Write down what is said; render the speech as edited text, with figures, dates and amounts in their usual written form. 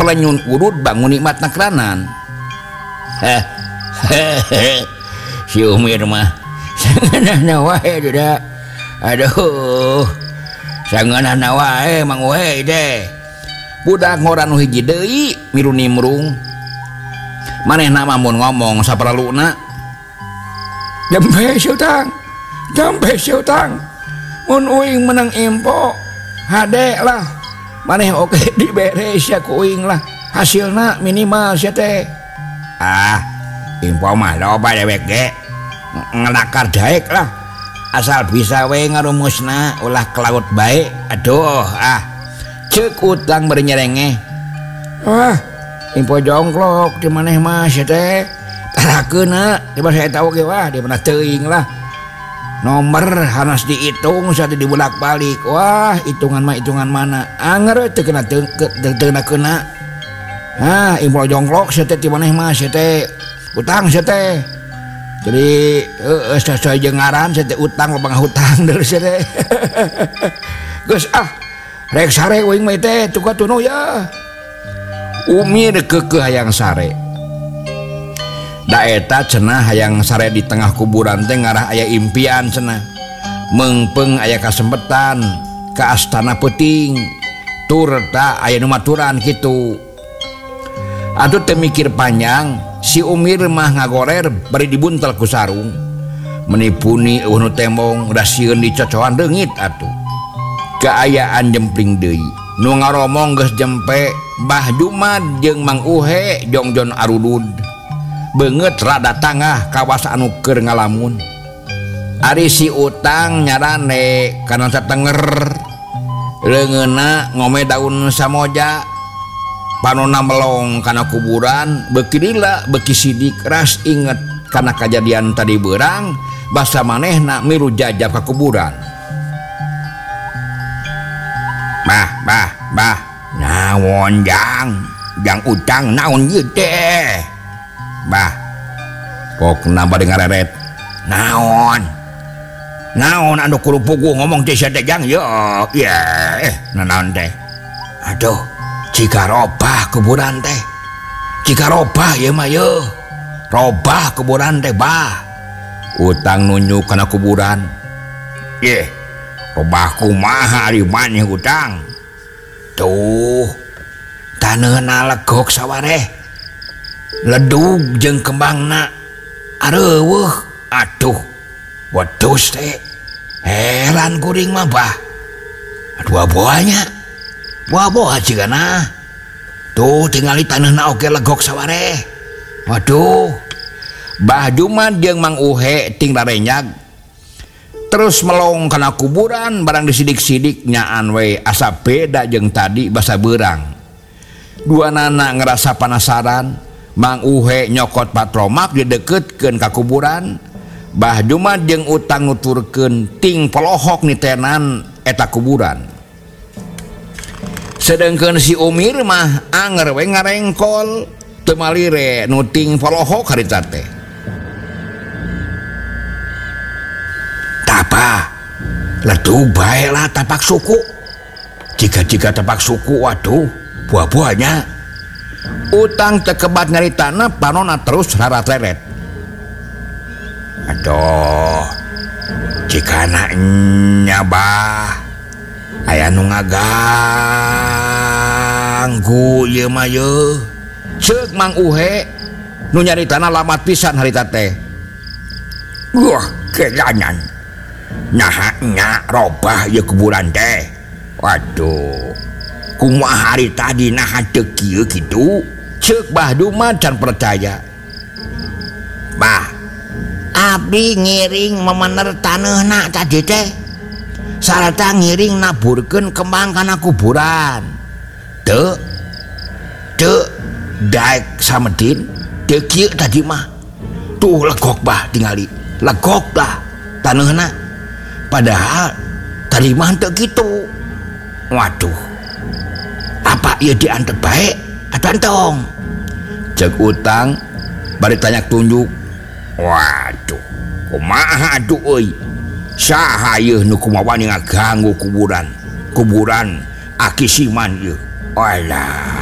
pelenyun urut bangun nikmat nakranan. Si Umir mah sanganana wae duda. Aduh, sanganana wae Mang Uhe teh. Budak ngoran nu hiji deui miru nimrung. Manehna mah mun ngomong saparaluna. Jampe siutang. Mun uing menang impo, hade lah. Maneh oke dibere sia ku uing lah. Hasilna minimal sia teh. Impo mah loba dewek ge. Ngelakar daek lah. Asal bisa we ngarumusna ulah ke laut bae. Aduh, ceuk utang bari nyerengeh. Wah, impo jongklok di maneh mah sia teh. Tarakeuna, coba saya tahu ge wah di mana teuing lah. Nomor harus dihitung satu dibulak-balik. Wah, hitungan mana? Anger teu kena teu kena. Impo jongklok sia teh di maneh mah sia teh. Utang sia teh. Jadi sesuai jeung ngaran sia teh utang loba ngahutang deui sia teh. Geus rek sare uing mah teh tuka tunu ya. Umir keukeuh hayang sare. Da eta cenah hayang sare di tengah kuburan teh ngarah aya impian cenah. Meungpeung aya kasempetan ka astana peuting. Tur ta aya nu maturan kitu. Atuh teu mikir panjang, si Umir mah ngagorer bari dibuntel ku sarung. Menipuni eueuh nu tembong da sieun dicocoan leungit atuh. Kaayaan jempling deui. Nu ngaromong geus jempe Mbah Jumad jeung Mang Uhe jongjon arudud. Beungeut rada tangah kawas anu keur ngalamun. Ari si utang nyarane kana satenger. Leungeunna ngome daun samoja. Panonna melong kana kuburan, beuki lila beuki sidik ras inget kana kajadian tadi beurang, basa manehna miru jajab ka kuburan. Bah, naon jang utang naon ieu teh? Bah, pokna bade ngareret. Naon anu kudu puguh ngomong teh sia teh jang yo. Naon teh? Aduh, jika robah kuburan teh. Jika robah ieu mah yo. Robah kuburan teh bah. Utang nunjuk kana kuburan. Robah kumaha ari maneh utang. Tuh, taneuna legok sawareh. Ledug jeung kembangna areuweuh. Aduh, wedus teh. Heran kuring mah bah. Buah-buahnya. Buah-buah cigana. Tuh tingali taneuna oge legok sawareh. Waduh. Mbah Jumad jeung Mang Uhe ting rarenyag. Terus melong kana kuburan barang disidik-sidik nyaan we asa beda jeung tadi basa beurang. Dua nana ngerasa penasaran. Mang Uhe nyokot patromak dideketkeun ka kuburan. Mbah Jumad jeung utang nuturkeun ting polohok nitenan eta kuburan. Sedengkeun si Umir mah anger we ngarengkol teu malire nu ting polohok harita teh. Tapa ledug bae lah tapak suku. Jika tapak suku waduh buah-buahnya. Utang tekebat ngaritana panona terus rarat leret. Aduh, jika anaknya bah aya nu ngaganggu ieu mah ye. Ceuk Mang Uhe nu nyaritana lamat pisan harita teh. Wah, keganyan. Nyaha robah ieu kuburan teh. Waduh, kumaha hari tadi naha teu kieu kitu? Ceuk Mbah Jumad can percaya. Bah, abdi ngiring memener taneuna tadi teh. Sarata ngiring naburkeun kembang kana kuburan. Teu daek samedin teu kieu tadi mah. Tuh legok bah tingali. Legok lah taneuna. Padahal tadi mah teu kitu. Waduh. Apa ieu diantep bae atau antong? Ceuk utang bari tanyak tunjuk. Waduh, kumaha atuh euy? Saha ieu nu kumaha ngaganggu kuburan? Kuburan Aki Siman ieu. Walah.